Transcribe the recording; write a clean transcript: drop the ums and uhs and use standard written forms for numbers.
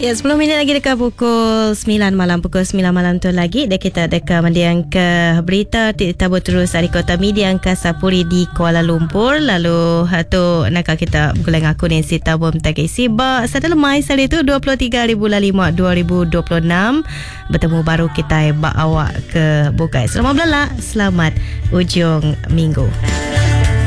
Ya, 10 minit lagi dekat pukul 9 malam. Pukul 9 malam tu lagi dia kita dekat mendiang ke berita tabur terus di kota Mediang ke Sapuri di Kuala Lumpur. Lalu tu nak kita gulang aku ni si tabur mentagi siba sadar mai sari tu 23 bulan 5 2026 bertemu baru kita bak awak ke bukai. Selamat belala, selamat ujung minggu.